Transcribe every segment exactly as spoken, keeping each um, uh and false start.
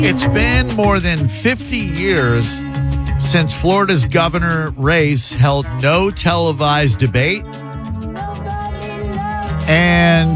It's been more than fifty years since Florida's governor race held no televised debate. And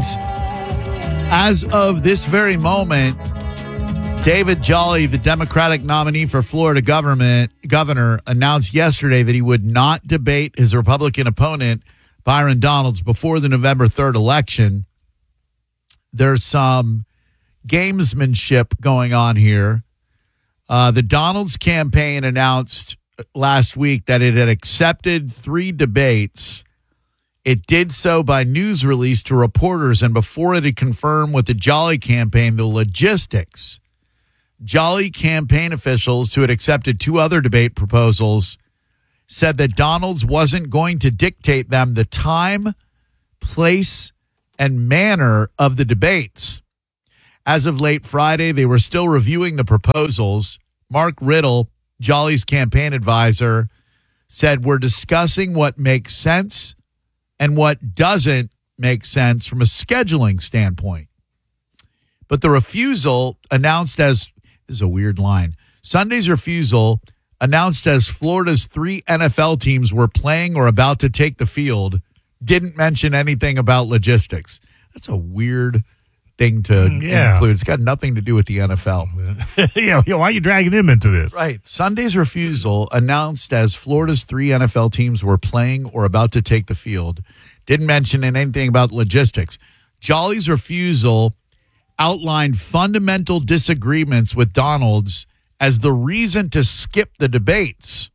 as of this very moment, David Jolly, the Democratic nominee for Florida government governor, announced yesterday that he would not debate his Republican opponent, Byron Donalds, before the November third election. There's some gamesmanship going on here. Uh, the Donalds campaign announced last week that it had accepted three debates. It did so by news release to reporters, and before it had confirmed with the Jolly campaign the logistics. Jolly campaign officials who had accepted two other debate proposals said that Donalds wasn't going to dictate them the time, place, and manner of the debates. As of late Friday, they were still reviewing the proposals. Mark Riddle, Jolly's campaign advisor, said, "We're discussing what makes sense and what doesn't make sense from a scheduling standpoint." But the refusal announced as, this is a weird line, Sunday's refusal announced as Florida's three N F L teams were playing or about to take the field, didn't mention anything about logistics. That's a weird thing to yeah. include. It's got nothing to do with the N F L. yeah, yeah, why are you dragging him into this? Right. Sunday's refusal announced as Florida's three N F L teams were playing or about to take the field. Didn't mention anything about logistics. Jolly's refusal outlined fundamental disagreements with Donalds as the reason to skip the debates.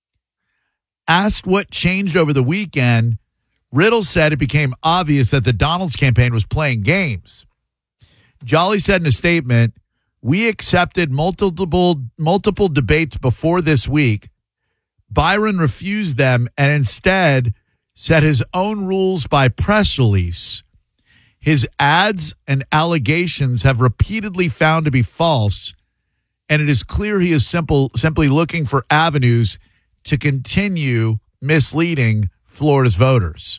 Asked what changed over the weekend, Riddle said it became obvious that the Donalds campaign was playing games. Jolly said in a statement, "We accepted multiple multiple debates before this week. Byron refused them and instead set his own rules by press release. His ads and allegations have repeatedly found to be false, and it is clear he is simple, simply looking for avenues to continue misleading Florida's voters."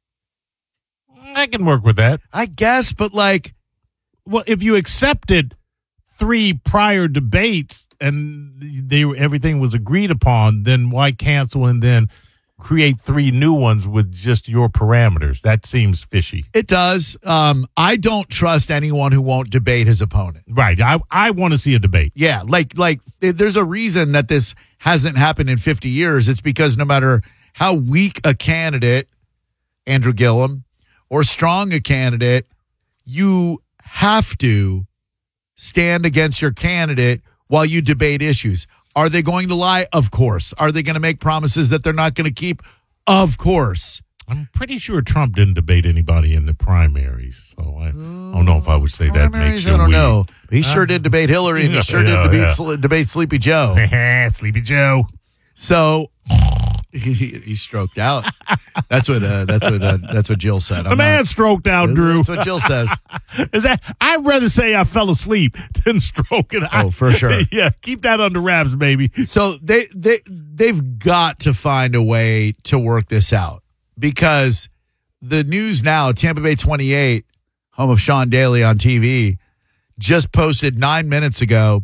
I can work with that. I guess, but like... Well, if you accepted three prior debates and they everything was agreed upon, then why cancel and then create three new ones with just your parameters? That seems fishy. It does. Um, I don't trust anyone who won't debate his opponent. Right. I I want to see a debate. Yeah, like like there's a reason that this hasn't happened in fifty years. It's because no matter how weak a candidate, Andrew Gillum, or strong a candidate, you have to stand against your candidate while you debate issues. Are they going to lie? Of course. Are they going to make promises that they're not going to keep? Of course. I'm pretty sure Trump didn't debate anybody in the primaries, so I, I don't know if I would say that makes you I don't weak. know. He sure uh, did debate Hillary, and he sure yeah, did debate, yeah. sl- debate Sleepy Joe. Sleepy Joe. So he, he stroked out. That's what. Uh, that's what. Uh, that's what Jill said. The man not, stroked out, Drew. That's what Jill says. Is that? I'd rather say I fell asleep than stroke it. Oh, for sure. Yeah, keep that under wraps, baby. So they they they've got to find a way to work this out, because the news now, Tampa Bay twenty-eight, home of Sean Daly on T V, just posted nine minutes ago,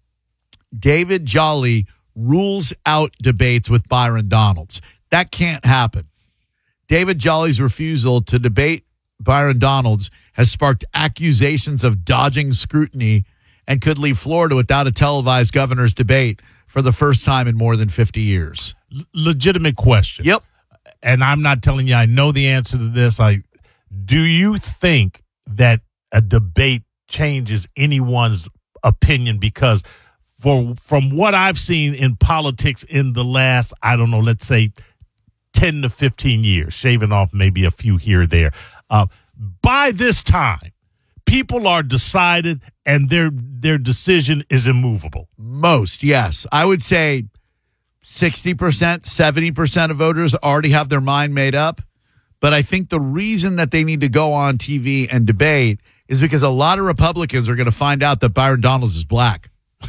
David Jolly rules out debates with Byron Donalds. That can't happen. David Jolly's refusal to debate Byron Donalds has sparked accusations of dodging scrutiny and could leave Florida without a televised governor's debate for the first time in more than fifty years. L- legitimate question. Yep. And I'm not telling you I know the answer to this. I do you think that a debate changes anyone's opinion? Because for from what I've seen in politics in the last, I don't know, let's say ten to fifteen years, shaving off maybe a few here or there, uh, by this time, people are decided and their their decision is immovable. Most, yes. I would say sixty percent, seventy percent of voters already have their mind made up. But I think the reason that they need to go on T V and debate is because a lot of Republicans are going to find out that Byron Donalds is black.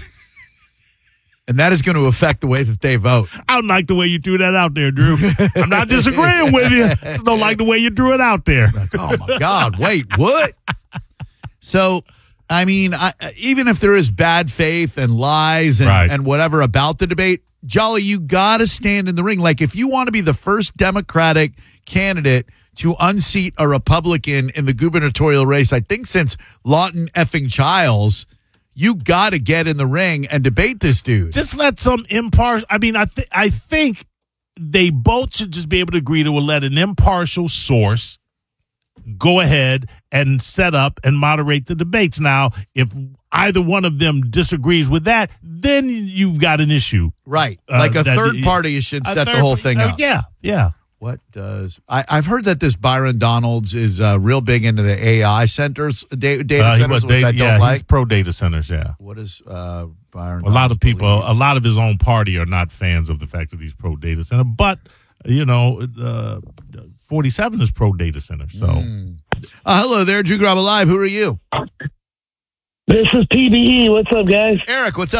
And that is going to affect the way that they vote. I don't like the way you threw that out there, Drew. I'm not disagreeing with you. I just don't like the way you threw it out there. Like, oh, my God. Wait, what? So I mean, I, even if there is bad faith and lies and, Right. and whatever about the debate, Jolly, you got to stand in the ring. Like, if you want to be the first Democratic candidate to unseat a Republican in the gubernatorial race, I think since Lawton effing Childs, you got to get in the ring and debate this dude. Just let some impartial. I mean, I think I think they both should just be able to agree to let an impartial source go ahead and set up and moderate the debates. Now, if either one of them disagrees with that, then you've got an issue. Right. Uh, Like a that- third party should A set the third- whole thing uh, up. Yeah, yeah. What does I, I've heard that this Byron Donalds is uh, real big into the A I centers, data, data Uh, he centers, was which data- I don't yeah, he's like. pro data centers. Yeah. What is uh, Byron? A lot of Donalds people, believe? a lot of his own party are not fans of the fact that he's pro data center, but you know, uh, forty-seven is pro data center. So, Mm. Uh, hello there, Drew Graba Live. Who are you? This is P B E. What's up, guys? Eric, what's up?